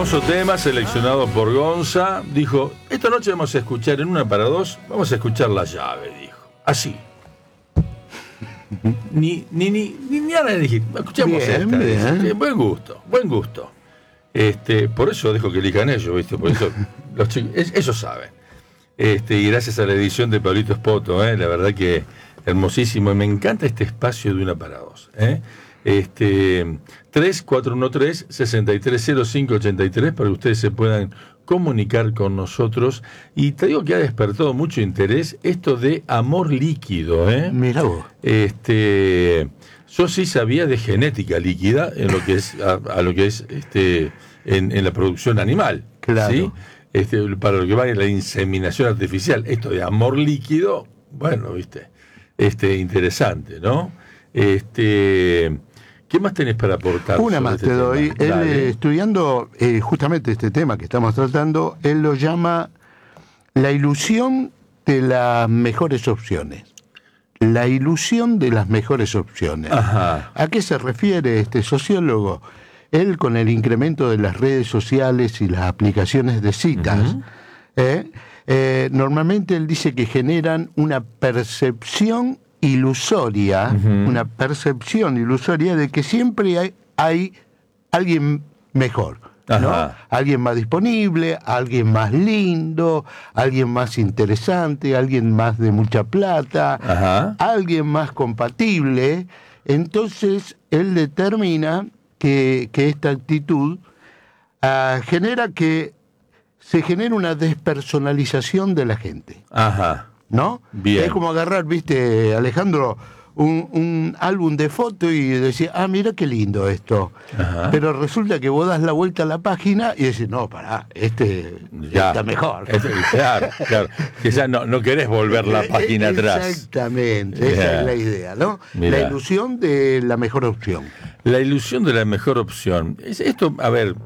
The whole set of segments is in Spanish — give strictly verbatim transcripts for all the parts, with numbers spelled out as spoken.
Hermoso tema seleccionado por Gonza. Dijo, esta noche vamos a escuchar en una para dos, vamos a escuchar La Llave, dijo. Así. Ni ni ni ni, ni ahora dije, escuchamos bien, esta. Bien. Dice, buen gusto, buen gusto. Este, por eso dejo que elijan ellos, ¿viste? Por eso los chicos, es, ellos saben. Este, y gracias a la edición de Pablito Espoto, ¿eh? La verdad que hermosísimo. Y me encanta este espacio de una para dos. ¿eh? Este, tres cuatro uno tres, seis tres cero cinco ocho tres para que ustedes se puedan comunicar con nosotros. Y te digo que ha despertado mucho interés esto de amor líquido. ¿eh? Mira vos. Este, yo sí sabía de genética líquida en lo que es a, a lo que es este en, en la producción animal. Claro. ¿sí? Este, para lo que va en la inseminación artificial. Esto de amor líquido, bueno, viste, este, interesante, ¿no? Este, ¿qué más tenés para aportar? Una más este te doy. tema? Él, Dale. eh, estudiando eh, justamente este tema que estamos tratando, él lo llama la ilusión de las mejores opciones. La ilusión de las mejores opciones. Ajá. ¿A qué se refiere este sociólogo? Él, con el incremento de las redes sociales y las aplicaciones de citas, uh-huh. eh, eh, normalmente él dice que generan una percepción ilusoria, uh-huh. una percepción ilusoria de que siempre hay, hay alguien mejor, ¿no? Alguien más disponible, alguien más lindo, alguien más interesante, alguien más de mucha plata, uh-huh. alguien más compatible. Entonces él determina que, que esta actitud uh, genera que se genera una despersonalización de la gente. Ajá. ¿No? Bien. Es como agarrar, viste, Alejandro, un, un álbum de fotos y decir, ah, mira qué lindo esto. Ajá. Pero resulta que vos das la vuelta a la página y decís, no, pará, este ya está mejor. Este, claro, claro. Que ya no, no querés volver la página atrás. Exactamente, esa yeah. es la idea, ¿no? Mirá. La ilusión de la mejor opción. La ilusión de la mejor opción. Esto, a ver,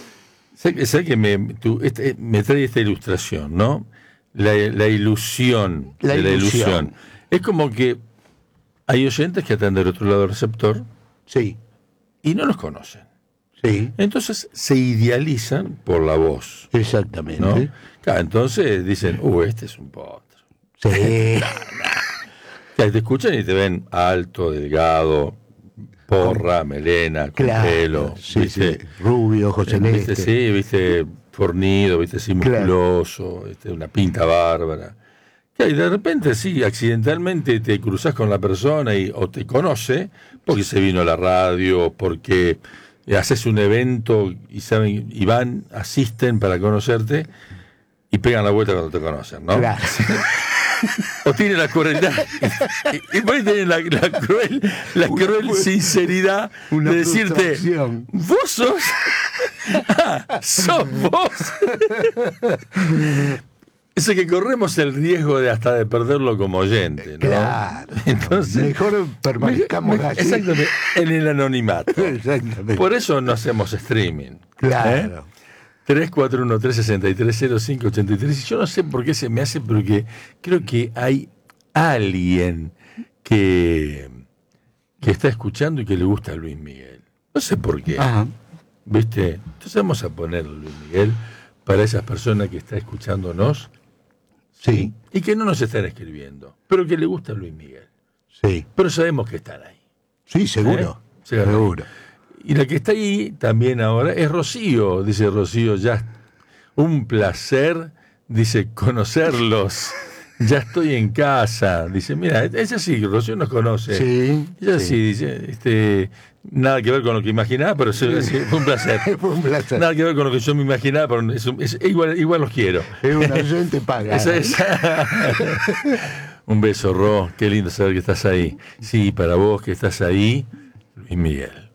sé, sé que me, tú, este, me trae esta ilustración, ¿no? La, la ilusión la de ilusión. la ilusión. Es como que hay oyentes que están del otro lado del receptor. Sí. Y no los conocen. Sí. Entonces se idealizan por la voz. Exactamente. ¿no? Claro, entonces dicen, uh, este es un potro. Sí. nah, nah. Te escuchan y te ven alto, delgado, porra, melena, con claro, pelo. Sí, ¿viste? sí. Rubio, ojos celeste. Sí, viste, fornido, viste, así musculoso, claro. este, una pinta bárbara. Y de repente, sí, accidentalmente te cruzás con la persona y o te conoce, porque se vino a la radio, porque haces un evento y saben, y van, asisten para conocerte y pegan la vuelta cuando te conocen, ¿no? Claro. O tienen la crueldad y, y pues tienen la, la cruel, la cruel sinceridad una de decirte, vos sos, ah, sos vos. Es que corremos el riesgo de hasta de perderlo como oyente, ¿no? Claro. Entonces, mejor permanezcamos me, me, así. Exactamente, en el anonimato. Exactamente. Por eso no hacemos streaming. Claro. ¿eh? tres cuatro uno tres, seis tres cero cinco ocho tres. Y yo no sé por qué se me hace, pero que creo que hay alguien que, que está escuchando y que le gusta a Luis Miguel. No sé por qué. Ajá. ¿Viste? Entonces vamos a poner a Luis Miguel para esas personas que están escuchándonos. Sí. Y que no nos están escribiendo, pero que le gusta a Luis Miguel. Sí. Pero sabemos que están ahí. Sí, seguro. ¿Eh? Seguro. Y la que está ahí también ahora es Rocío, dice Rocío, ya un placer, dice, conocerlos. Ya estoy en casa. Dice, mira, ella sí, Rocío nos conoce. Sí. Ella sí, sí, dice, este, nada que ver con lo que imaginaba, pero sí, sí, fue un placer. Fue un placer. Nada que ver con lo que yo me imaginaba, pero es, es, igual, igual los quiero. Es una oyente paga. Esa es. Un beso, Ro. Qué lindo saber que estás ahí. Sí, para vos que estás ahí, Luis Miguel.